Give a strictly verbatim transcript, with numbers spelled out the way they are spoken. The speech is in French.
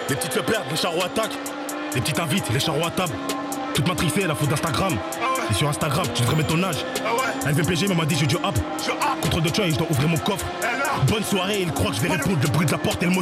Les petites se perdent, les charros attaquent. Les petites invitent, les charros à table. Toute matrixée, la faute d'Instagram. Ah ouais. Et sur Instagram, tu devrais mettre ton âge. Ah ouais. L V P G m'a dit j'ai du hap. Je hop. Contre de choix et je dois ouvrir mon coffre. Eh là. Bonne soirée, il croit que je vais répondre. Le bruit de la porte et le mot